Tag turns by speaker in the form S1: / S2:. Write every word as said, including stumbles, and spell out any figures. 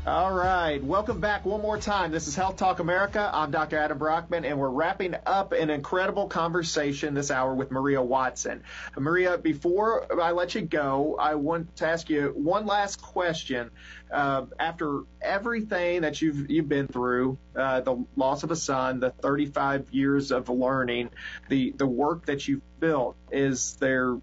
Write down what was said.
S1: All right. Welcome back one more time. This is Health Talk America. I'm Doctor Adam Brockman, and we're wrapping up an incredible conversation this hour with Maria Watson. Maria, before I let you go, I want to ask you one last question. Uh, after everything that you've you've been through, uh, the loss of a son, the thirty-five years of learning, the, the work that you've built, is there